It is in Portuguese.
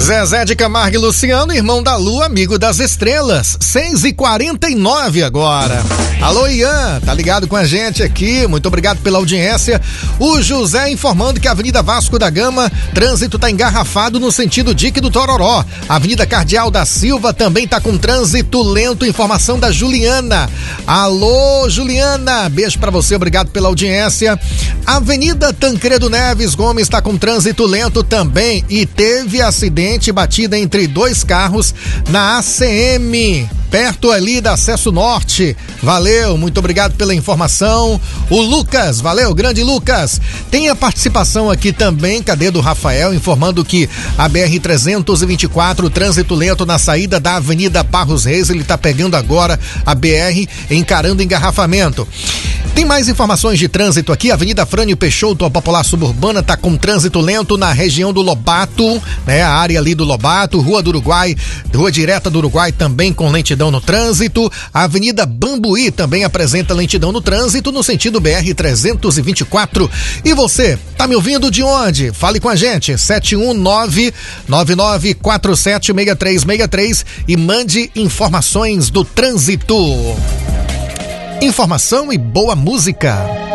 Zezé de Camargo e Luciano, irmão da Lua, amigo das estrelas. 6h49 agora. Alô, Ian, tá ligado com a gente aqui? Muito obrigado pela audiência. O José informando que a Avenida Vasco da Gama, trânsito tá engarrafado no sentido Dique do Tororó. Avenida Cardeal da Silva também tá com trânsito lento. Informação da Juliana. Alô, Juliana, beijo pra você, obrigado pela audiência. Avenida Tancredo Neves Gomes tá com trânsito lento também e teve acidente, batida entre dois carros na ACM, perto ali da Acesso Norte. Valeu, muito obrigado pela informação. O Lucas, valeu, grande Lucas. Tem a participação aqui também, cadê do Rafael, informando que a BR-324, trânsito lento na saída da Avenida Barros Reis, ele tá pegando agora a BR, encarando engarrafamento. Tem mais informações de trânsito aqui, Avenida Frânio Peixoto, a Popular Suburbana, tá com trânsito lento na região do Lobato, né, a área ali do Lobato, Rua do Uruguai, Rua Direta do Uruguai também com lentidão no trânsito. A Avenida Bambuí também apresenta lentidão no trânsito no sentido BR-324. E você, tá me ouvindo de onde? Fale com a gente, 719-9947-6363 e mande informações do trânsito. Informação e boa música.